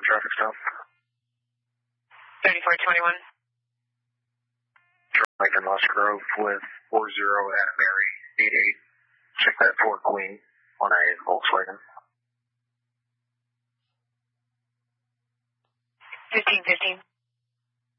traffic stop. 3421. Lincoln Lost Grove with 40 at Mary 88. Check that Ford Queen on a Volkswagen. 1515.